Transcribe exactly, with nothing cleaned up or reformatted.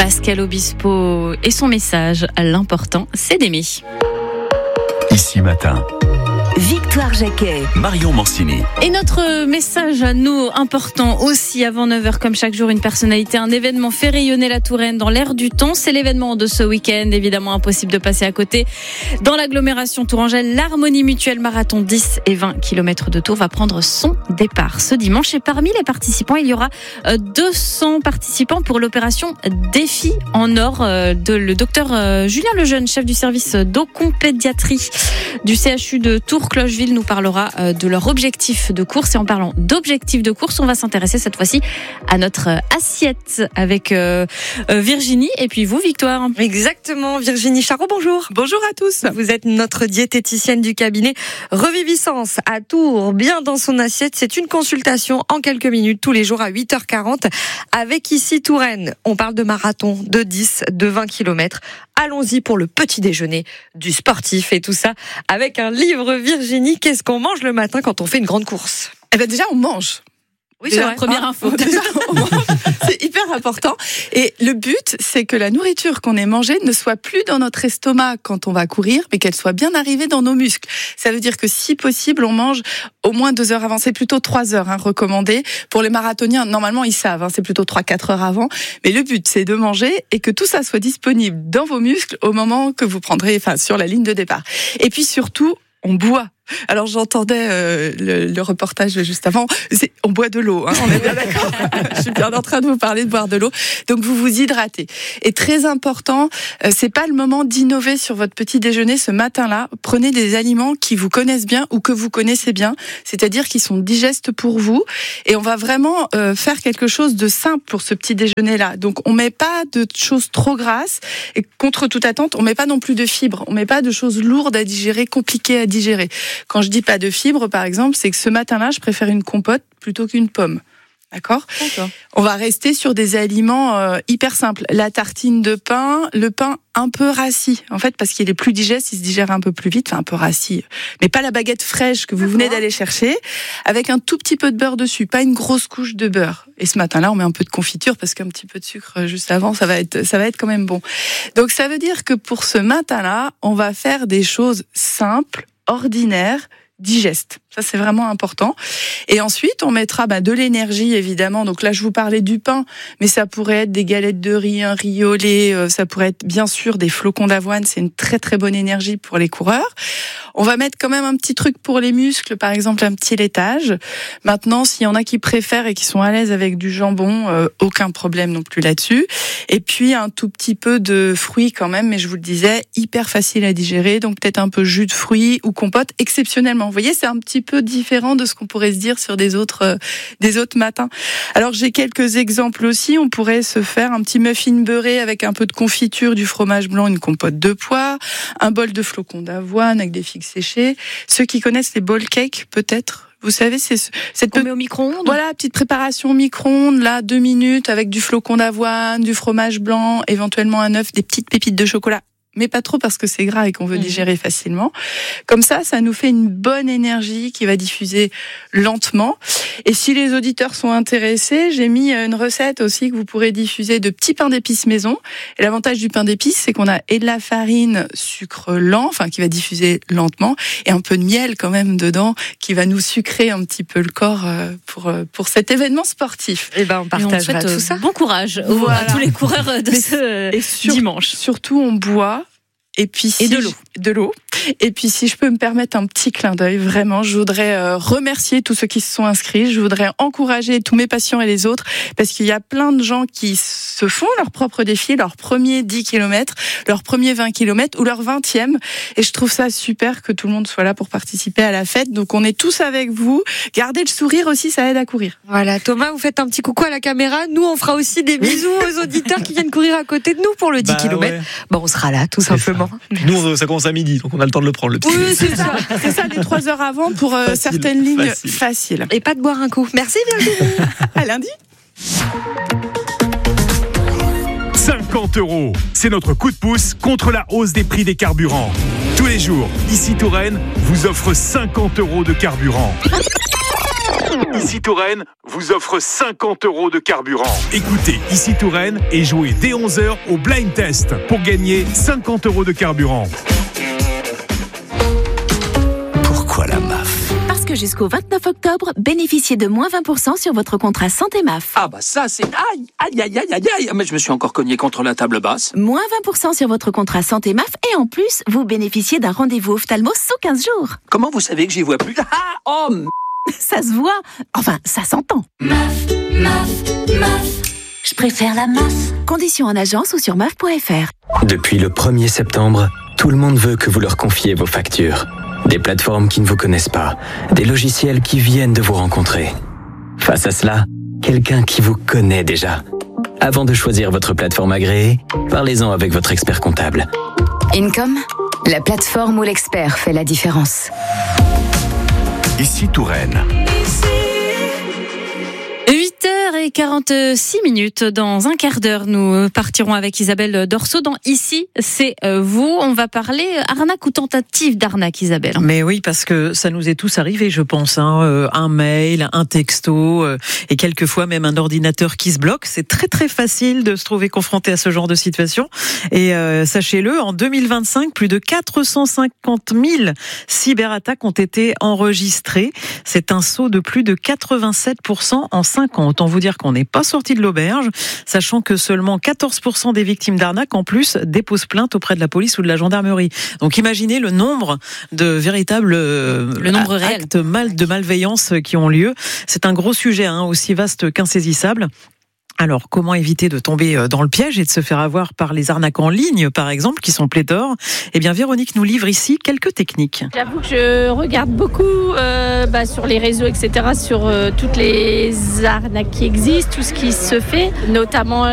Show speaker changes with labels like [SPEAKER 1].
[SPEAKER 1] Pascal Obispo et son message, l'important c'est d'aimer.
[SPEAKER 2] Ici Matin.
[SPEAKER 3] Victoire Jacquet,
[SPEAKER 2] Marion Mancini.
[SPEAKER 1] Et notre message à nous, important aussi avant neuf heures, comme chaque jour, une personnalité, un événement fait rayonner la Touraine dans l'air du temps. C'est l'événement de ce week-end, évidemment impossible de passer à côté. Dans l'agglomération tourangelle, l'Harmonie Mutuelle Marathon dix et vingt kilomètres de Tours va prendre son départ ce dimanche. Et parmi les participants, il y aura deux cents participants pour l'opération Défi en or de le docteur Julien Lejeune, chef du service d'oncopédiatrie du C H U de Tours. Clocheville nous parlera de leur objectif de course. Et en parlant d'objectif de course, on va s'intéresser cette fois-ci à notre assiette avec euh, Virginie et puis vous, Victoire.
[SPEAKER 4] Exactement, Virginie Charot, bonjour.
[SPEAKER 5] Bonjour à tous.
[SPEAKER 4] Vous êtes notre diététicienne du cabinet Reviviscence à Tours, bien dans son assiette. C'est une consultation en quelques minutes tous les jours à huit heures quarante avec Ici Touraine. On parle de marathon, de dix, de vingt kilomètres. Allons-y pour le petit déjeuner du sportif et tout ça avec un livre. Virginie, qu'est-ce qu'on mange le matin quand on fait une grande course ?
[SPEAKER 5] Eh ben déjà, on mange.
[SPEAKER 1] Oui, c'est la première info.
[SPEAKER 5] Déjà, on mange. C'est hyper important. Et le but, c'est que la nourriture qu'on ait mangée ne soit plus dans notre estomac quand on va courir, mais qu'elle soit bien arrivée dans nos muscles. Ça veut dire que si possible, on mange au moins deux heures avant. C'est plutôt trois heures, hein, recommandé. Pour les marathoniens, normalement, ils savent, hein, c'est plutôt trois, quatre heures avant. Mais le but, c'est de manger et que tout ça soit disponible dans vos muscles au moment que vous prendrez, enfin, sur la ligne de départ. Et puis surtout, on boit. Alors j'entendais euh, le, le reportage juste avant, c'est, on boit de l'eau, hein, on est bien d'accord. Je suis bien en train de vous parler de boire de l'eau. Donc vous vous hydratez. Et très important, euh, c'est pas le moment d'innover sur votre petit déjeuner ce matin-là. Prenez des aliments qui vous connaissent bien ou que vous connaissez bien, c'est-à-dire qui sont digestes pour vous. Et on va vraiment euh, faire quelque chose de simple pour ce petit déjeuner-là. Donc on met pas de choses trop grasses et contre toute attente, on met pas non plus de fibres, on met pas de choses lourdes à digérer, compliquées à digérer. Quand je dis pas de fibres, par exemple, c'est que ce matin-là, je préfère une compote plutôt qu'une pomme. D'accord ?
[SPEAKER 1] D'accord.
[SPEAKER 5] On va rester sur des aliments euh, hyper simples. La tartine de pain, le pain un peu rassis, en fait, parce qu'il est plus digeste, il se digère un peu plus vite, enfin un peu rassis. Mais pas la baguette fraîche que vous D'accord. venez d'aller chercher, avec un tout petit peu de beurre dessus, pas une grosse couche de beurre. Et ce matin-là, on met un peu de confiture, parce qu'un petit peu de sucre juste avant, ça va être, ça va être quand même bon. Donc ça veut dire que pour ce matin-là, on va faire des choses simples, ordinaires, digestes. Ça, c'est vraiment important. Et ensuite, on mettra bah, de l'énergie, évidemment. Donc là, je vous parlais du pain, mais ça pourrait être des galettes de riz, un riz au lait, euh, ça pourrait être bien sûr des flocons d'avoine. C'est une très très bonne énergie pour les coureurs. On va mettre quand même un petit truc pour les muscles, par exemple un petit laitage. Maintenant, s'il y en a qui préfèrent et qui sont à l'aise avec du jambon, euh, aucun problème non plus là-dessus. Et puis un tout petit peu de fruits quand même, mais je vous le disais, hyper facile à digérer. Donc peut-être un peu jus de fruits ou compote, exceptionnellement. Vous voyez, c'est un petit peu différent de ce qu'on pourrait se dire sur des autres euh, des autres matins. Alors j'ai quelques exemples aussi. On pourrait se faire un petit muffin beurré avec un peu de confiture, du fromage blanc, une compote de pois, un bol de flocons d'avoine avec des figues séchées. Ceux qui connaissent les bowl cakes, peut-être. Vous savez, c'est cette
[SPEAKER 1] On met au micro-ondes.
[SPEAKER 5] Voilà, petite préparation au micro-ondes, là, deux minutes avec du flocon d'avoine, du fromage blanc, éventuellement un œuf, des petites pépites de chocolat. Mais pas trop parce que c'est gras et qu'on veut digérer facilement. Comme ça, ça nous fait une bonne énergie qui va diffuser lentement. Et si les auditeurs sont intéressés, j'ai mis une recette aussi que vous pourrez diffuser de petits pains d'épices maison. Et l'avantage du pain d'épices, c'est qu'on a et de la farine, sucre lent, enfin qui va diffuser lentement, et un peu de miel quand même dedans, qui va nous sucrer un petit peu le corps pour pour cet événement sportif.
[SPEAKER 4] Et ben on partagera tout ça.
[SPEAKER 1] Bon courage voilà. à tous les coureurs de ce et sur, dimanche.
[SPEAKER 5] Surtout, on boit. Et puis si
[SPEAKER 1] et de l'eau.
[SPEAKER 5] Je, de l'eau. Et puis si je peux me permettre un petit clin d'œil, vraiment, je voudrais euh, remercier tous ceux qui se sont inscrits. Je voudrais encourager tous mes patients et les autres, parce qu'il y a plein de gens qui se font leur propre défi, leur premier dix kilomètres, leur premier vingt kilomètres ou leur vingtième. Et je trouve ça super que tout le monde soit là pour participer à la fête. Donc on est tous avec vous. Gardez le sourire aussi, ça aide à courir.
[SPEAKER 4] Voilà, Thomas, vous faites un petit coucou à la caméra. Nous, on fera aussi des bisous aux auditeurs qui viennent courir à côté de nous pour le dix
[SPEAKER 6] bah,
[SPEAKER 4] kilomètres.
[SPEAKER 6] Ouais.
[SPEAKER 4] Bon, on sera là, tout
[SPEAKER 6] c'est
[SPEAKER 4] simplement.
[SPEAKER 6] Ça. Nous, ça commence à midi, donc on a le temps de le prendre, le petit.
[SPEAKER 5] Oui, c'est ça. C'est ça, les trois heures avant pour euh, facile, certaines lignes
[SPEAKER 6] facile.
[SPEAKER 5] faciles.
[SPEAKER 4] Et pas de boire un coup. Merci Virginie.
[SPEAKER 5] À lundi.
[SPEAKER 7] cinquante euros. C'est notre coup de pouce contre la hausse des prix des carburants. Tous les jours, Ici Touraine vous offre cinquante euros de carburant. Ici Touraine vous offre cinquante euros de carburant. Écoutez Ici Touraine et jouez dès onze heures au blind test pour gagner cinquante euros de carburant.
[SPEAKER 2] Pourquoi la M A F ?
[SPEAKER 3] Parce que jusqu'au vingt-neuf octobre, bénéficiez de moins vingt pour cent sur votre contrat santé M A F.
[SPEAKER 8] Ah bah ça c'est... Aïe, aïe, aïe, aïe, aïe, aïe. Mais je me suis encore cogné contre la table basse.
[SPEAKER 3] Moins vingt pour cent sur votre contrat santé M A F et en plus, vous bénéficiez d'un rendez-vous ophtalmo sous quinze jours.
[SPEAKER 8] Comment vous savez que j'y vois plus? Ah, oh, m...
[SPEAKER 3] Ça se voit. Enfin, ça s'entend.
[SPEAKER 9] M A F, M A F, M A F. Je préfère la M A F.
[SPEAKER 3] Conditions en agence ou sur M A F point F R.
[SPEAKER 10] Depuis le premier septembre, tout le monde veut que vous leur confiez vos factures. Des plateformes qui ne vous connaissent pas, des logiciels qui viennent de vous rencontrer. Face à cela, quelqu'un qui vous connaît déjà. Avant de choisir votre plateforme agréée, parlez-en avec votre expert comptable.
[SPEAKER 11] Income, la plateforme où l'expert fait la différence.
[SPEAKER 2] Ici Touraine.
[SPEAKER 1] huit heures quarante-six minutes. Dans un quart d'heure, nous partirons avec Isabelle Dorso dans Ici, c'est vous. On va parler arnaque ou tentative d'arnaque, Isabelle.
[SPEAKER 12] Mais oui, parce que ça nous est tous arrivé, je pense. Hein. Euh, un mail, un texto euh, et quelquefois même un ordinateur qui se bloque. C'est très très facile de se trouver confronté à ce genre de situation. Et euh, sachez-le, en deux mille vingt-cinq, plus de quatre cent cinquante mille cyberattaques ont été enregistrées. C'est un saut de plus de quatre-vingt-sept pour cent en cinq ans. Autant vous dire qu'on n'est pas sorti de l'auberge, sachant que seulement quatorze pour cent des victimes d'arnaque, en plus, déposent plainte auprès de la police ou de la gendarmerie. Donc imaginez le nombre de véritables
[SPEAKER 1] le nombre
[SPEAKER 12] actes mal, de malveillance qui ont lieu. C'est un gros sujet, hein, aussi vaste qu'insaisissable. Alors, comment éviter de tomber dans le piège et de se faire avoir par les arnaques en ligne, par exemple, qui sont pléthores? Eh bien, Véronique nous livre ici quelques techniques.
[SPEAKER 13] J'avoue que je regarde beaucoup euh, bah, sur les réseaux, et cetera, sur euh, toutes les arnaques qui existent, tout ce qui se fait, notamment